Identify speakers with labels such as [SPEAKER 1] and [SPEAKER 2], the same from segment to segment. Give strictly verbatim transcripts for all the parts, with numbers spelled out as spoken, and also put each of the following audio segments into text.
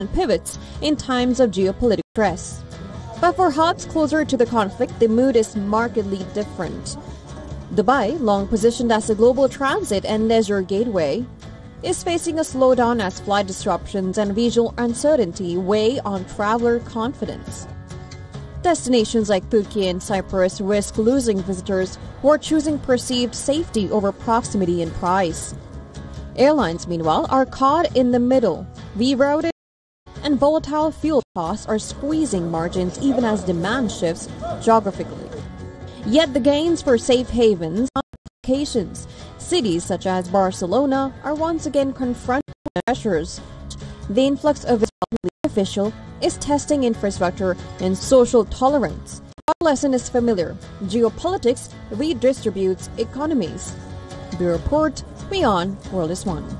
[SPEAKER 1] pivots in times of geopolitical stress. But for hubs closer to the conflict, the mood is markedly different. Dubai, long positioned as a global transit and leisure gateway, is facing a slowdown as flight disruptions and visual uncertainty weigh on traveler confidence. Destinations like Turkey and Cyprus risk losing visitors who are choosing perceived safety over proximity and price. Airlines, meanwhile, are caught in the middle. Rerouted and volatile fuel costs are squeezing margins even as demand shifts geographically. Yet the gains for safe havens and locations, cities such as Barcelona, are once again confronted with pressures. The influx of official is testing infrastructure and social tolerance. Our lesson is familiar. Geopolitics redistributes economies. Bureau Report, Beyond World is One.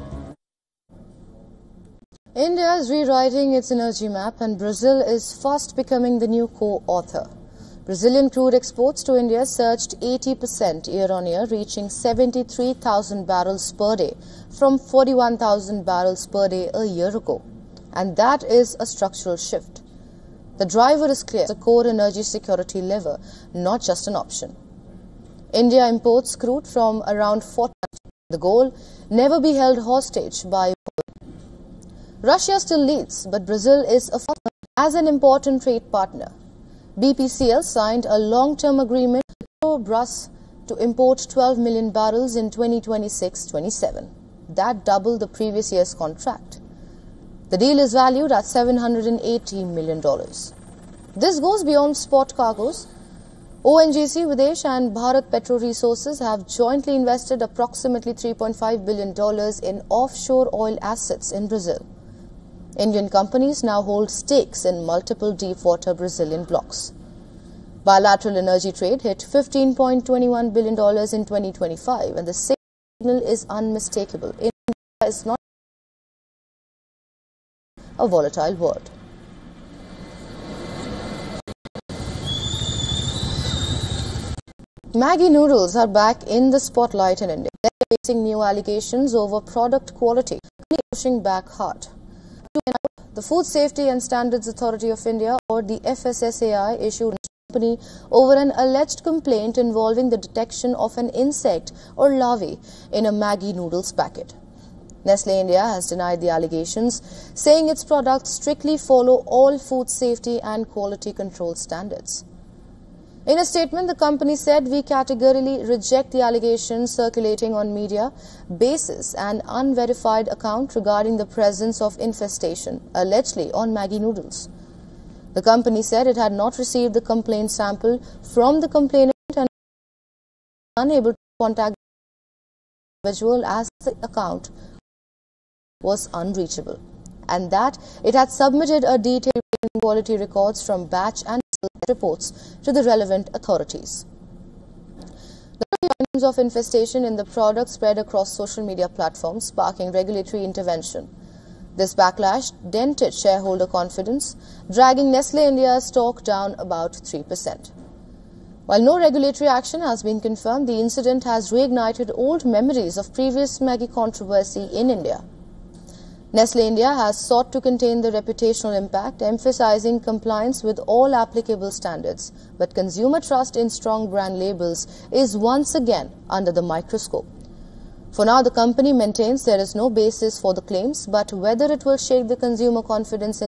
[SPEAKER 2] India is rewriting its energy map and Brazil is fast becoming the new co-author. Brazilian crude exports to India surged eighty percent year-on-year, reaching seventy-three thousand barrels per day from forty-one thousand barrels per day a year ago. And that is a structural shift. The driver is clear, it's a core energy security lever, not just an option. India imports crude from around forty countries. The goal, never be held hostage by Russia still leads, but Brazil is a as an important trade partner. B P C L signed a long-term agreement with Petrobras to import twelve million barrels in twenty twenty-six twenty-seven. That doubled the previous year's contract. The deal is valued at seven hundred eighty million dollars. This goes beyond spot cargoes. O N G C, Videsh and Bharat Petro Resources have jointly invested approximately three point five billion dollars in offshore oil assets in Brazil. Indian companies now hold stakes in multiple deep-water Brazilian blocks. Bilateral energy trade hit fifteen point two one billion dollars in twenty twenty-five, and the signal is unmistakable. India is not a volatile world. Maggi noodles are back in the spotlight in India. They're facing new allegations over product quality, pushing back hard. The Food Safety and Standards Authority of India, or the F S S A I, issued a company over an alleged complaint involving the detection of an insect or larvae in a Maggi noodles packet. Nestle India has denied the allegations, saying its products strictly follow all food safety and quality control standards. In a statement, the company said, "We categorically reject the allegations circulating on media basis and unverified account regarding the presence of infestation, allegedly on Maggi noodles." The company said it had not received the complaint sample from the complainant and was unable to contact the individual as the account was unreachable, and that it had submitted a detailed quality records from batch and reports to the relevant authorities. The findings of infestation in the product spread across social media platforms, sparking regulatory intervention. This backlash dented shareholder confidence, dragging Nestle India's stock down about three percent. While no regulatory action has been confirmed, the incident has reignited old memories of previous Maggi controversy in India. Nestle India has sought to contain the reputational impact, emphasizing compliance with all applicable standards. But consumer trust in strong brand labels is once again under the microscope. For now, the company maintains there is no basis for the claims, but whether it will shake the consumer confidence in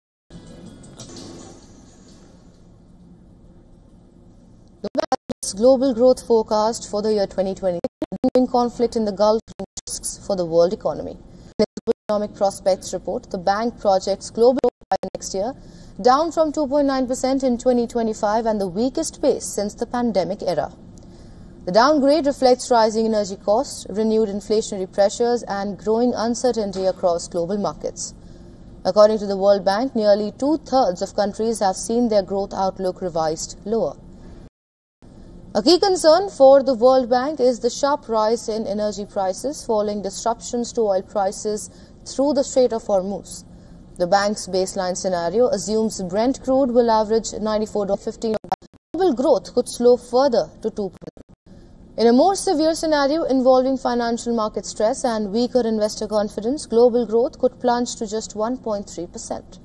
[SPEAKER 2] the global growth forecast for the year twenty twenty, conflict in the Gulf risks for the world economy. Economic Prospects report, the bank projects global growth by next year, down from two point nine percent in twenty twenty-five and the weakest pace since the pandemic era. The downgrade reflects rising energy costs, renewed inflationary pressures and growing uncertainty across global markets. According to the World Bank, nearly two-thirds of countries have seen their growth outlook revised lower. A key concern for the World Bank is the sharp rise in energy prices following disruptions to oil prices through the Strait of Hormuz. The bank's baseline scenario assumes Brent crude will average ninety-four dollars and fifteen cents. Global growth could slow further to two percent. In a more severe scenario involving financial market stress and weaker investor confidence, global growth could plunge to just one point three percent.